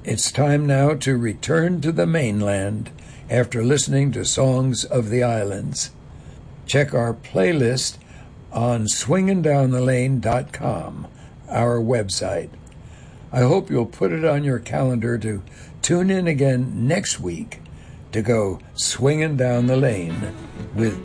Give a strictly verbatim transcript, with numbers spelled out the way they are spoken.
It's time now to return to the mainland after listening to Songs of the Islands. Check our playlist on swingin' down the lane dot com, our website. I hope you'll put it on your calendar to tune in again next week to go swingin' down the lane with